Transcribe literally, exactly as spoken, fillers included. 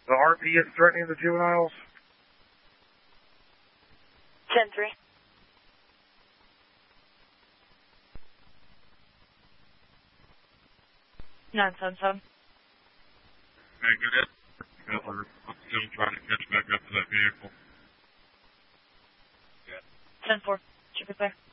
The R P is threatening the juveniles. ten three. nine seven seven. Hey, good hit. Yeah, we're still trying to catch back up to that vehicle. ten four. Should be clear.